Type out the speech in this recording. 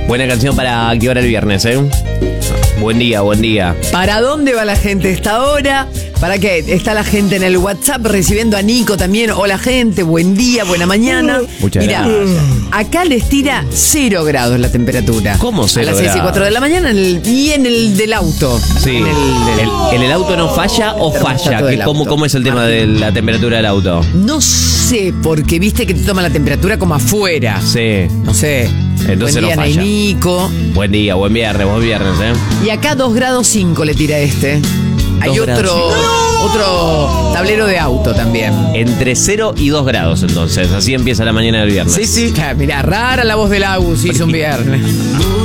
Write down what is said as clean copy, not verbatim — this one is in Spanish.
Buena canción para activar el viernes, ¿eh? Buen día, buen día. ¿Para dónde va la gente a esta hora? ¿Para qué? Está la gente en el WhatsApp recibiendo a Nico también. Hola gente, buen día, buena mañana. Muchas Mirá, gracias. acá les tira 0 grados la temperatura. ¿Cómo 0 A las 6 y grados? 4 de la mañana y en el del auto. Sí. ¿En el auto no falla o falla? del auto. ¿Cómo es el tema de la temperatura del auto? No sé, porque viste que te toma la temperatura como afuera. Sí. No sé. Entonces buen día, no falla. Nico. Buen día, buen viernes, ¿eh? Y acá 2 grados 5 le tira este. Hay 2 grados otro tablero de auto también. Entre 0 y 2 grados, entonces. Así empieza la mañana del viernes. Sí. Mirá, rara la voz del Agus, hizo un viernes.